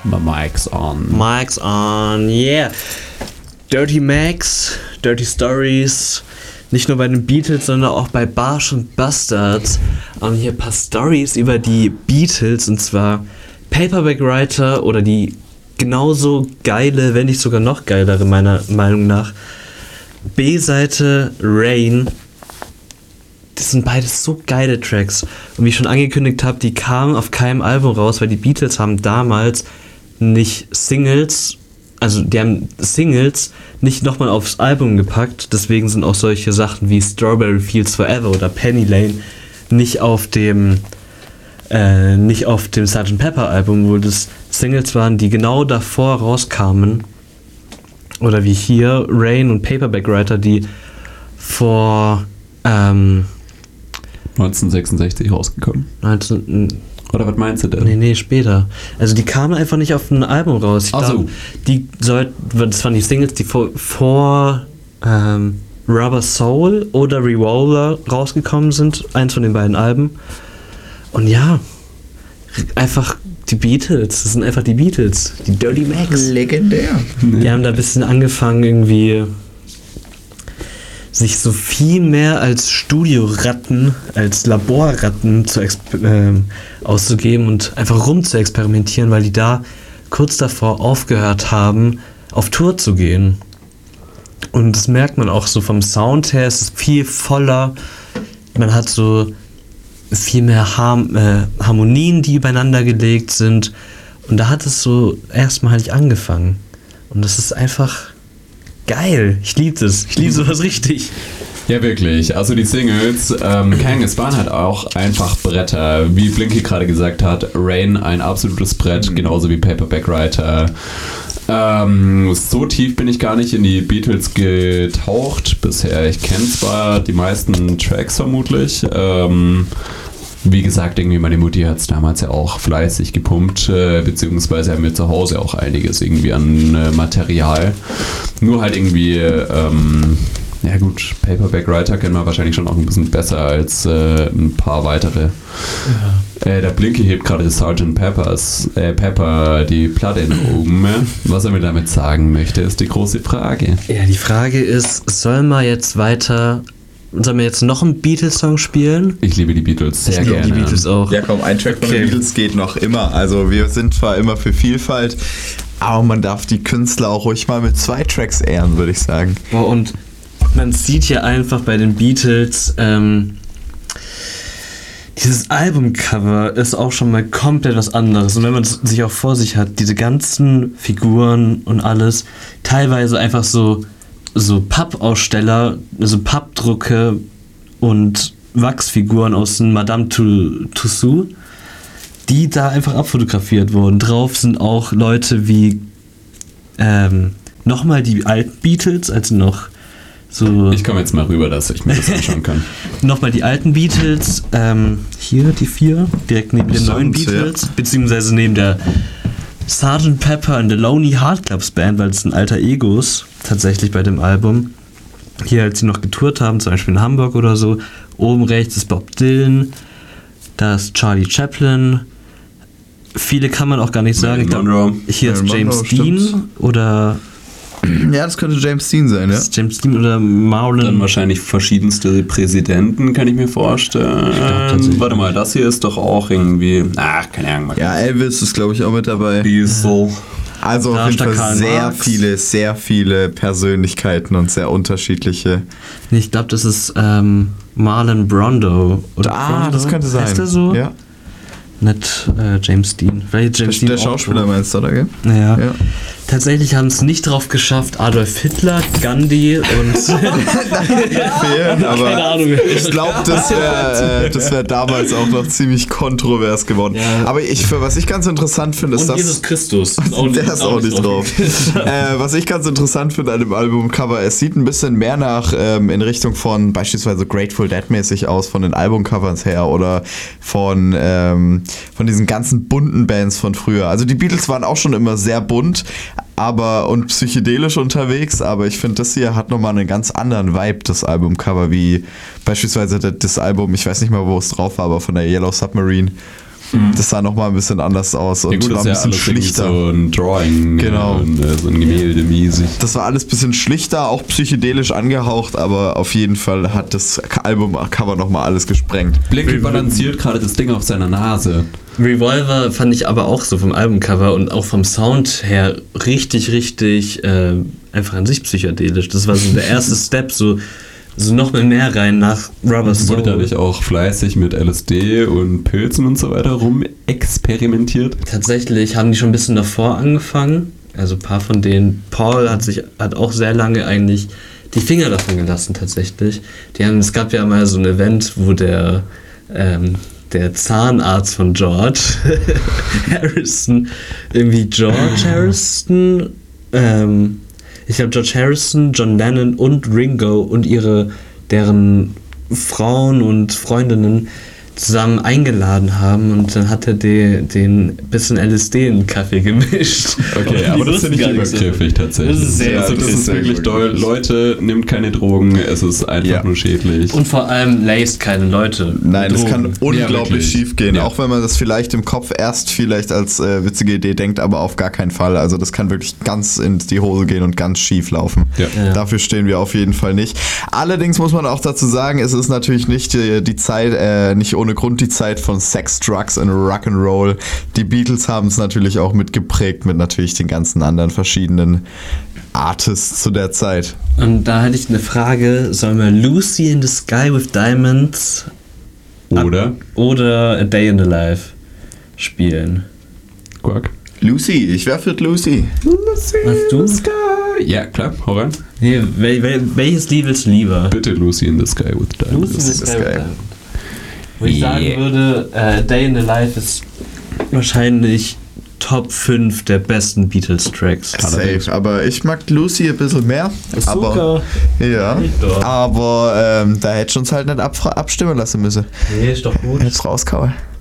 My mic's on. Mic's on, yeah. Dirty Macs, Dirty Stories. Nicht nur bei den Beatles, sondern auch bei Barsch und Bastards. Und hier ein paar Stories über die Beatles. Und zwar Paperback Writer oder die genauso geile, wenn nicht sogar noch geilere, meiner Meinung nach, B-Seite Rain. Das sind beides so geile Tracks. Und wie ich schon angekündigt habe, die kamen auf keinem Album raus, weil die Beatles haben damals nicht Singles, also die haben Singles nicht nochmal aufs Album gepackt. Deswegen sind auch solche Sachen wie Strawberry Fields Forever oder Penny Lane nicht auf dem Sgt. Pepper Album, wo das Singles waren, die genau davor rauskamen. Oder wie hier Rain und Paperback Writer, die vor 1966 rausgekommen. Oder was meinst du denn? Nee, später. Also die kamen einfach nicht auf ein Album raus. Ich glaub, das waren die Singles, die vor Rubber Soul oder Revolver rausgekommen sind. Eins von den beiden Alben. Und ja, einfach die Beatles. Das sind einfach die Beatles. Die Dirty Macs. Legendär. Die haben da ein bisschen angefangen, irgendwie sich so viel mehr als Studioratten, als Laborratten auszugeben und einfach rum zu experimentieren, weil die da kurz davor aufgehört haben, auf Tour zu gehen. Und das merkt man auch so vom Sound her, es ist viel voller, man hat so viel mehr Harmonien, die übereinander gelegt sind, und da hat es so erstmalig angefangen. Und das ist einfach geil. Ich liebe das. Ich liebe sowas richtig. Ja, wirklich. Also die Singles, es waren halt auch einfach Bretter. Wie Blinky gerade gesagt hat, Rain ein absolutes Brett, genauso wie Paperback Writer. So tief bin ich gar nicht in die Beatles getaucht bisher. Ich kenne zwar die meisten Tracks vermutlich. Wie gesagt, irgendwie meine Mutti hat es damals ja auch fleißig gepumpt, beziehungsweise haben wir zu Hause auch einiges irgendwie an Material. Nur halt irgendwie, ja gut, Paperback Writer kennen wir wahrscheinlich schon auch ein bisschen besser als ein paar weitere. Ja. Der Blinky hebt gerade Sgt. Pepper die Platte in den Augen. Was er mir damit sagen möchte, ist die große Frage. Ja, die Frage ist, sollen wir jetzt noch einen Beatles-Song spielen? Ich liebe die Beatles sehr gerne. Ich liebe die Beatles auch. Ja komm, ein Track von den Beatles geht noch immer. Also wir sind zwar immer für Vielfalt, aber man darf die Künstler auch ruhig mal mit 2 Tracks ehren, würde ich sagen. Boah, und man sieht hier einfach bei den Beatles, dieses Albumcover ist auch schon mal komplett was anderes. Und wenn man es sich auch vor sich hat, diese ganzen Figuren und alles, teilweise einfach so Pappaussteller, also Pappdrucke und Wachsfiguren aus den Madame Tussauds, die da einfach abfotografiert wurden. Drauf sind auch Leute wie nochmal die alten Beatles, also noch so... Ich komme jetzt mal rüber, dass ich mir das anschauen kann. Nochmal die alten Beatles, hier die 4, direkt neben den neuen Beatles, beziehungsweise neben der Sgt. Pepper and the Lonely Heart Clubs Band, weil es sind alter Egos tatsächlich bei dem Album. Hier, als sie noch getourt haben, zum Beispiel in Hamburg oder so, oben rechts ist Bob Dylan, da ist Charlie Chaplin, viele kann man auch gar nicht sagen. Hier ist James Dean oder... Ja, das könnte James Dean sein, ja. James Dean oder Marlon. Dann wahrscheinlich verschiedenste Präsidenten, kann ich mir vorstellen. Warte mal, das hier ist doch auch irgendwie... keine Ahnung. Ja, Elvis ist, glaube ich, auch mit dabei. Diesel. Also auf jeden Fall sehr viele Persönlichkeiten und sehr unterschiedliche. Ich glaube, das ist Marlon Brando. Brando? Das könnte sein. Heißt der so? Ja. Nicht James Dean. Vielleicht James Dean der Schauspieler meinst du, oder? Gell? Ja. Tatsächlich haben es nicht drauf geschafft, Adolf Hitler, Gandhi und... fehlen, aber keine Ahnung. Ich glaube, das wär damals auch noch ziemlich kontrovers geworden. Ja. Aber was ich ganz interessant finde, ist, dass... Jesus Christus. Der ist auch nicht drauf. Was ich ganz interessant finde an dem Albumcover, es sieht ein bisschen mehr nach in Richtung von beispielsweise Grateful Dead mäßig aus, von den Albumcovers her, oder von diesen ganzen bunten Bands von früher. Also die Beatles waren auch schon immer sehr bunt, und psychedelisch unterwegs, aber ich finde, das hier hat nochmal einen ganz anderen Vibe, das Albumcover, wie beispielsweise das Album, ich weiß nicht mal, wo es drauf war, aber von der Yellow Submarine. Das sah nochmal ein bisschen anders aus und Ja gut, war das ein ist ja bisschen alles irgendwie schlichter. so ein Drawing, Genau. so ein Gemälde mäßig. Das war alles ein bisschen schlichter, auch psychedelisch angehaucht, aber auf jeden Fall hat das Albumcover nochmal alles gesprengt. Blinky balanciert gerade das Ding auf seiner Nase. Revolver fand ich aber auch so vom Albumcover und auch vom Sound her richtig einfach an sich psychedelisch. Das war so der erste Step, so noch mehr rein nach Rubber Es wurde Soul. dadurch auch fleißig mit LSD und Pilzen und so weiter rum experimentiert. Tatsächlich haben die schon ein bisschen davor angefangen. Also ein paar von denen. Paul hat auch sehr lange eigentlich die Finger davon gelassen tatsächlich. Es gab ja mal so ein Event, wo der Zahnarzt von George Harrison, irgendwie George Harrison, ich glaube George Harrison, John Lennon und Ringo und deren Frauen und Freundinnen zusammen eingeladen haben und dann hat er den bisschen LSD in den Kaffee gemischt. Okay, aber das finde ich übergriffig tatsächlich. Das ist sehr also das ist wirklich doll. Leute, nehmt keine Drogen, es ist einfach nur schädlich. Und vor allem laced keine Leute. Nein, das kann Drogen. unglaublich wirklich. schief gehen, Ja. auch wenn man das vielleicht im Kopf erst vielleicht als witzige Idee denkt, aber auf gar keinen Fall. Also das kann wirklich ganz in die Hose gehen und ganz schief laufen. Ja. Ja. Dafür stehen wir auf jeden Fall nicht. Allerdings muss man auch dazu sagen, es ist natürlich nicht die Zeit, nicht ohne Grund die Zeit von Sex, Drugs und Rock'n'Roll. Die Beatles haben es natürlich auch mitgeprägt mit natürlich den ganzen anderen verschiedenen Artists zu der Zeit. Und da hatte ich eine Frage, sollen wir Lucy in the Sky with Diamonds oder A Day in the Life spielen? Quark. Lucy, ich werfe mit Lucy. Was du? Ja, klar, hau rein. Nee, welches Lied willst du lieber? Bitte Lucy in the Sky with Diamonds. Lucy in the ist Sky with geil. Diamonds. Wo ich sagen Yeah. würde, A Day in the Life ist wahrscheinlich Top 5 der besten Beatles-Tracks. Safe, aber ich mag Lucy ein bisschen mehr. Aber, ja, Doch. aber da hätte ich uns halt nicht abstimmen lassen müssen. Nee, ist doch gut. Jetzt rauskauen.